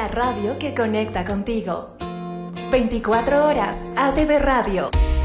la radio que conecta contigo. 24 horas ATV Radio.